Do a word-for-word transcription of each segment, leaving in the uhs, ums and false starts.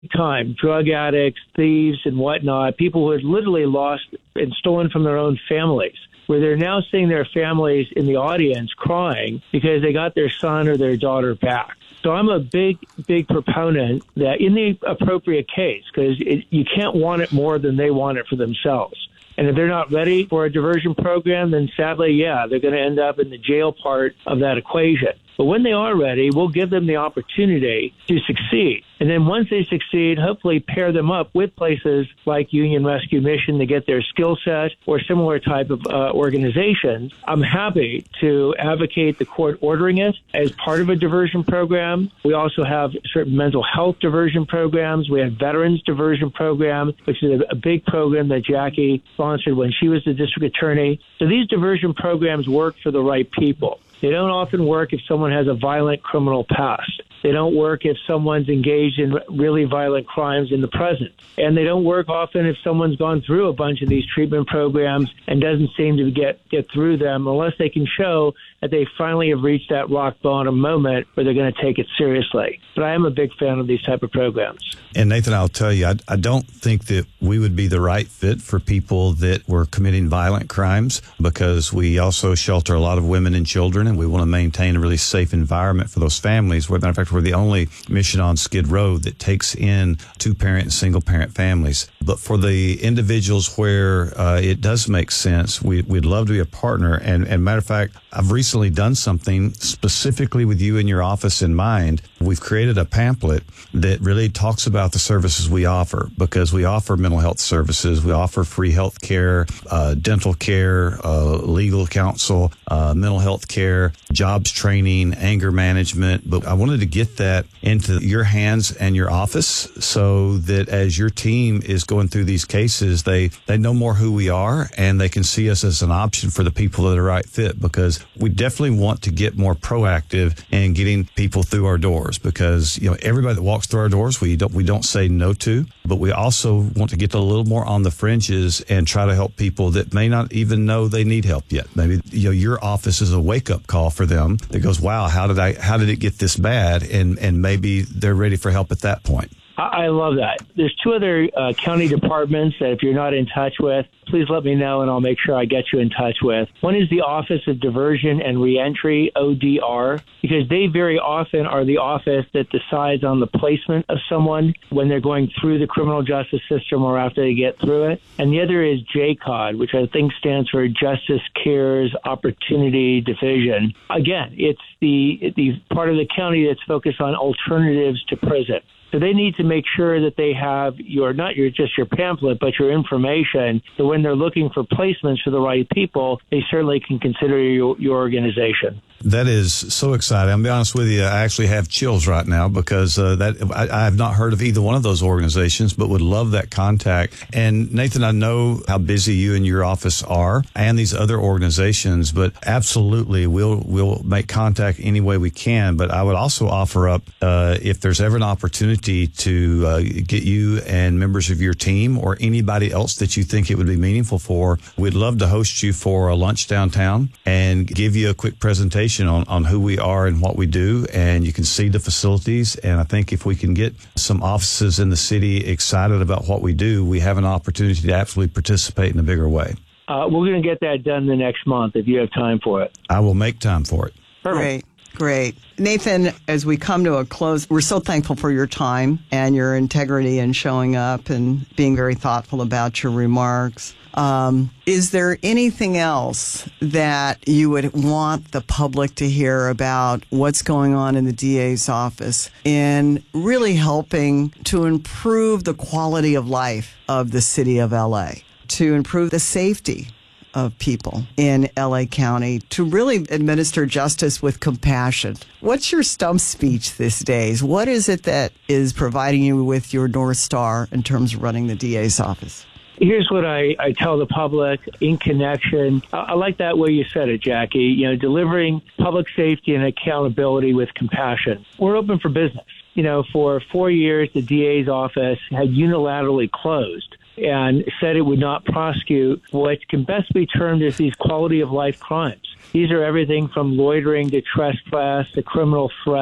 time, drug addicts, thieves, and whatnot, people who had literally lost and stolen from their own families, where they're now seeing their families in the audience crying because they got their son or their daughter back. So I'm a big, big proponent that in the appropriate case, because you can't want it more than they want it for themselves. And if they're not ready for a diversion program, then sadly, yeah, they're going to end up in the jail part of that equation. But when they are ready, we'll give them the opportunity to succeed. And then once they succeed, hopefully pair them up with places like Union Rescue Mission to get their skill set or similar type of uh, organizations. I'm happy to advocate the court ordering it as part of a diversion program. We also have certain mental health diversion programs. We have veterans diversion program, which is a, a big program that Jackie sponsored when she was the district attorney. So these diversion programs work for the right people. They don't often work if someone has a violent criminal past. They don't work if someone's engaged in really violent crimes in the present. And they don't work often if someone's gone through a bunch of these treatment programs and doesn't seem to get, get through them unless they can show that they finally have reached that rock bottom moment where they're going to take it seriously. But I am a big fan of these type of programs. And Nathan, I'll tell you, I, I don't think that we would be the right fit for people that were committing violent crimes, because we also shelter a lot of women and children, and we want to maintain a really safe environment for those families. As a matter of fact, we're the only mission on Skid Row that takes in two-parent and single-parent families. But for the individuals where uh, it does make sense, we, we'd love to be a partner. And, and matter of fact, I've recently done something specifically with you in your office in mind. We've created a pamphlet that really talks about the services we offer, because we offer mental health services, we offer free health care, uh, dental care, uh, legal counsel, uh, mental health care, jobs training, anger management. But I wanted to get that into your hands and your office so that as your team is going through these cases, they, they know more who we are and they can see us as an option for the people that are right fit, because we definitely want to get more proactive in getting people through our doors, because, you know, everybody that walks through our doors, we don't, we don't say no to, but we also want to get a little more on the fringes and try to help people that may not even know they need help yet. Maybe, you know, your office is a wake-up call for them that goes, wow, how did I, how did it get this bad? And, and maybe they're ready for help at that point. I love that. There's two other uh, county departments that if you're not in touch with, please let me know and I'll make sure I get you in touch with. One is the Office of Diversion and Reentry, O D R, because they very often are the office that decides on the placement of someone when they're going through the criminal justice system or after they get through it. And the other is J COD, which I think stands for Justice Cares Opportunity Division. Again, it's the, the part of the county that's focused on alternatives to prison. So they need to make sure that they have your, not your just your pamphlet, but your information, so when they're looking for placements for the right people, they certainly can consider your, your organization. That is so exciting. I'll be honest with you, I actually have chills right now, because uh, that I, I have not heard of either one of those organizations, but would love that contact. And Nathan, I know how busy you and your office are and these other organizations, but absolutely we'll we'll make contact any way we can. But I would also offer up, uh, if there's ever an opportunity to uh, get you and members of your team or anybody else that you think it would be meaningful for, we'd love to host you for a lunch downtown and give you a quick presentation On, on who we are and what we do, and you can see the facilities. And I think if we can get some offices in the city excited about what we do, we have an opportunity to absolutely participate in a bigger way. Uh, we're going to get that done the next month if you have time for it. I will make time for it. Perfect. Great. Great. Nathan, as we come to a close, we're so thankful for your time and your integrity in showing up and being very thoughtful about your remarks. Um, is there anything else that you would want the public to hear about what's going on in the D A's office in really helping to improve the quality of life of the city of L A, to improve the safety of people in L A County, to really administer justice with compassion? What's your stump speech these days? What is it that is providing you with your North Star in terms of running the D A's office? Here's what I, I tell the public in connection. I, I like that way you said it, Jackie. You know, delivering public safety and accountability with compassion. We're open for business. You know, for four years, the D A's office had unilaterally closed and said it would not prosecute what can best be termed as these quality of life crimes. These are everything from loitering to trespass to criminal threats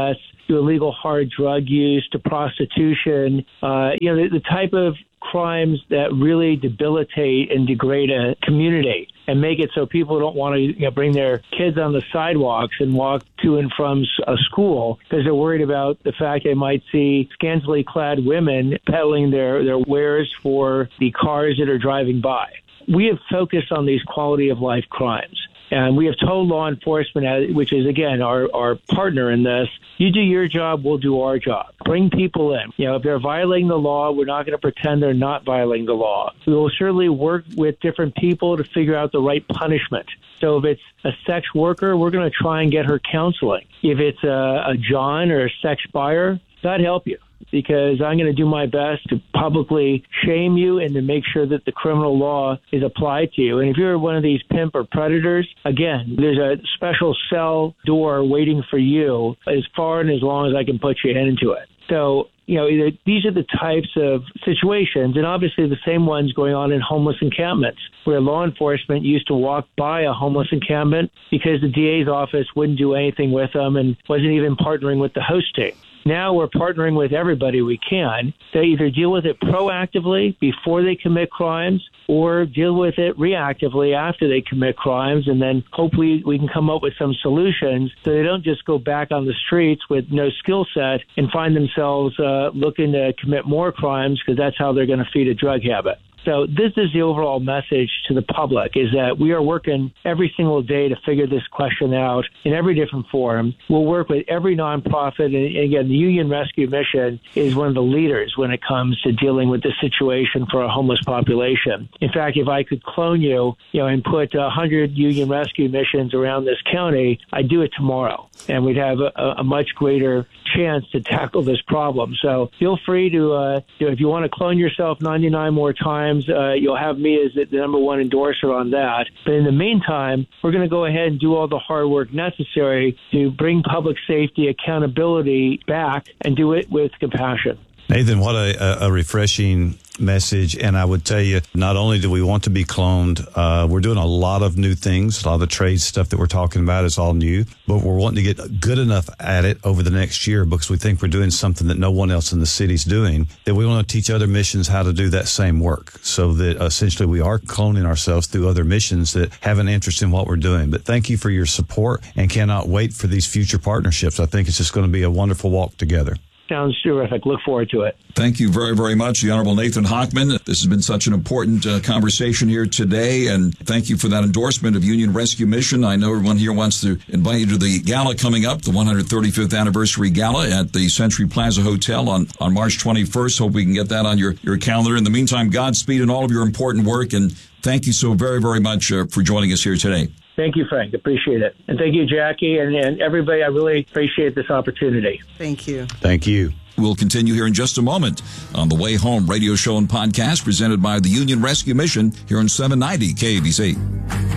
to illegal hard drug use to prostitution, uh, you know, the, the type of crimes that really debilitate and degrade a community and make it so people don't want to you know, bring their kids on the sidewalks and walk to and from a school because they're worried about the fact they might see scantily clad women peddling their, their wares for the cars that are driving by. We have focused on these quality of life crimes. And we have told law enforcement, which is, again, our, our partner in this, you do your job, we'll do our job. Bring people in. You know, if they're violating the law, we're not going to pretend they're not violating the law. We will certainly work with different people to figure out the right punishment. So if it's a sex worker, we're going to try and get her counseling. If it's a, a John or a sex buyer, God help you. Because I'm going to do my best to publicly shame you and to make sure that the criminal law is applied to you. And if you're one of these pimp or predators, again, there's a special cell door waiting for you as far and as long as I can put you into it. So, you know, these are the types of situations, and obviously the same ones going on in homeless encampments, where law enforcement used to walk by a homeless encampment because the D A's office wouldn't do anything with them and wasn't even partnering with the host team. Now we're partnering with everybody we can to either deal with it proactively before they commit crimes or deal with it reactively after they commit crimes, and then hopefully we can come up with some solutions so they don't just go back on the streets with no skill set and find themselves uh, looking to commit more crimes because that's how they're going to feed a drug habit. So this is the overall message to the public, is that we are working every single day to figure this question out in every different forum. We'll work with every nonprofit. And again, the Union Rescue Mission is one of the leaders when it comes to dealing with the situation for a homeless population. In fact, if I could clone you, you know, and put one hundred Union Rescue Missions around this county, I'd do it tomorrow. And we'd have a, a much greater chance to tackle this problem. So feel free to, uh, you know, if you want to clone yourself ninety-nine more times, Uh, you'll have me as the number one endorser on that. But in the meantime, we're going to go ahead and do all the hard work necessary to bring public safety accountability back and do it with compassion. Nathan, what a, a refreshing message. And I would tell you, not only do we want to be cloned, uh, we're doing a lot of new things. A lot of the trade stuff that we're talking about is all new, but we're wanting to get good enough at it over the next year because we think we're doing something that no one else in the city's doing, that we want to teach other missions how to do that same work so that essentially we are cloning ourselves through other missions that have an interest in what we're doing. But thank you for your support and cannot wait for these future partnerships. I think it's just going to be a wonderful walk together. Sounds terrific. Look forward to it. Thank you very, very much, the Honorable Nathan Hochman. This has been such an important uh, conversation here today, and thank you for that endorsement of Union Rescue Mission. I know everyone here wants to invite you to the gala coming up, the one hundred thirty-fifth Anniversary Gala at the Century Plaza Hotel on, on March twenty-first. Hope we can get that on your, your calendar. In the meantime, Godspeed in all of your important work, and thank you so very, very much uh, for joining us here today. Thank you, Frank. Appreciate it. And thank you, Jackie, and, and everybody. I really appreciate this opportunity. Thank you. Thank you. We'll continue here in just a moment on The Way Home radio show and podcast presented by the Union Rescue Mission here on seven ninety K A B C.